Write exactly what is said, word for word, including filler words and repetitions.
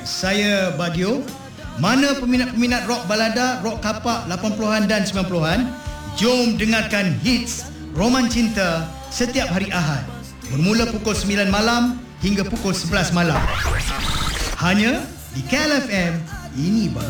saya Bagio. Mana peminat-peminat rock balada, rock kapak lapan puluhan dan sembilan puluhan, jom dengarkan hits Roman Cinta setiap hari Ahad bermula pukul sembilan malam hingga pukul sebelas malam. Hanya di K L F M. Ini baru